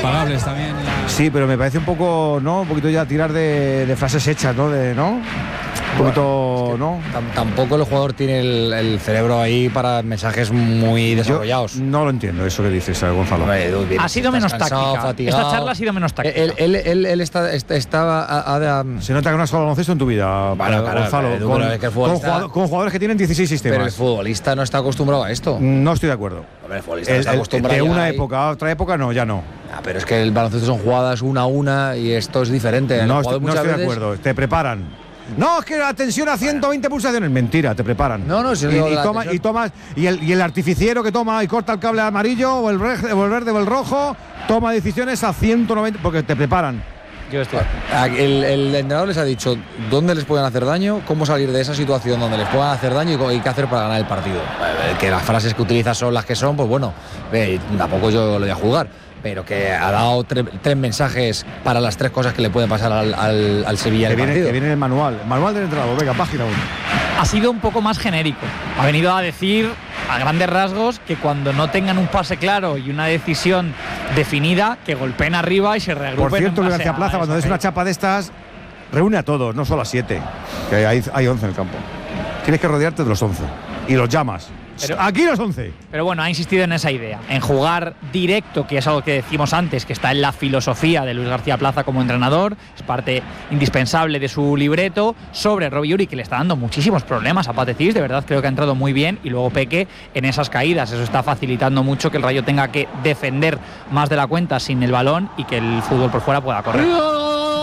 impagables también. Sí, pero me parece un poco, ¿no? Un poquito ya tirar de frases hechas, ¿no? ¿No? Un poquito, es que ¿no? Tampoco el jugador tiene el cerebro ahí para mensajes muy desarrollados. Yo no lo entiendo eso que dices, Gonzalo. Ha sido menos táctica. Fatigado. Esta charla ha sido menos táctica. Él estaba... Se nota que no has jugado baloncesto en tu vida, bueno, Gonzalo. Con jugadores que tienen 16 sistemas. Pero el futbolista no está acostumbrado a esto. No estoy de acuerdo. Hombre, el futbolista no está acostumbrado de una época a otra época, no, ya no. Pero es que el baloncesto son jugadas una a una y esto es diferente. No estoy de acuerdo. Te preparan. No, es que la tensión a 120 pulsaciones. Mentira, te preparan. No, si y el artificiero que toma y corta el cable amarillo o el verde o el rojo, toma decisiones a 190 porque te preparan. Yo estoy. El entrenador les ha dicho dónde les pueden hacer daño, cómo salir de esa situación donde les puedan hacer daño y qué hacer para ganar el partido. Que las frases que utiliza son las que son, pues bueno, tampoco yo lo voy a jugar. Pero que ha dado tres mensajes para las tres cosas que le pueden pasar al Sevilla. Que viene en el manual del entrenador, venga, página 1. Ha sido un poco más genérico. Ha venido a decir a grandes rasgos que cuando no tengan un pase claro y una decisión definida, que golpeen arriba y se reagrupen. Por cierto, Luis García Plaza, cuando des una chapa de estas, reúne a todos, no solo a 7, que hay 11 en el campo. Tienes que rodearte de los 11 y los llamas. Pero, aquí los 11. Pero bueno, ha insistido en esa idea, en jugar directo, que es algo que decimos antes, que está en la filosofía de Luis García Plaza como entrenador, es parte indispensable de su libreto, sobre Robbie Uri, que le está dando muchísimos problemas a Pate Ciss, de verdad creo que ha entrado muy bien, y luego Peque en esas caídas. Eso está facilitando mucho que el Rayo tenga que defender más de la cuenta sin el balón y que el fútbol por fuera pueda correr.